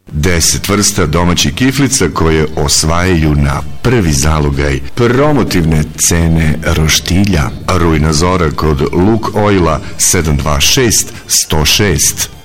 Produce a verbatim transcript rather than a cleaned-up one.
deset vrsta domaćih kiflica koje osvajaju na prvi zalogaj promotivne cene roštilja. Rujna zora kod Luk Oila sedam dva šest, sto šest.